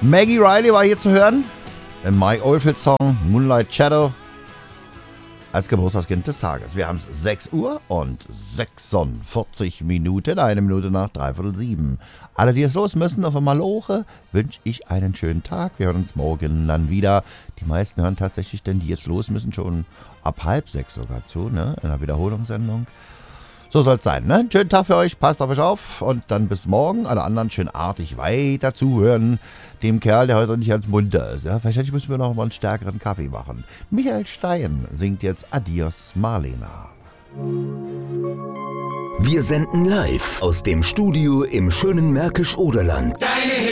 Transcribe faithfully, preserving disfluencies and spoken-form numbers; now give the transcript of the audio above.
Maggie Riley war hier zu hören. Im Mike Oldfield Song Moonlight Shadow. Als Geburtstagskind des Tages. Wir haben es sechs Uhr und sechsundvierzig Minuten, eine Minute nach dreiviertel sieben. Alle, die es los müssen, auf einmal Maloche, wünsche ich einen schönen Tag. Wir hören uns morgen dann wieder. Die meisten hören tatsächlich, denn die jetzt los müssen, schon ab halb sechs sogar zu, ne? In einer Wiederholungssendung. So soll es sein, ne? Schönen Tag für euch, passt auf euch auf und dann bis morgen. Alle anderen schön artig weiter zuhören. Dem Kerl, der heute nicht ganz munter ist. Ja? Wahrscheinlich müssen wir noch mal einen stärkeren Kaffee machen. Michael Stein singt jetzt Adios Marlena. Wir senden live aus dem Studio im schönen Märkisch-Oderland. Deine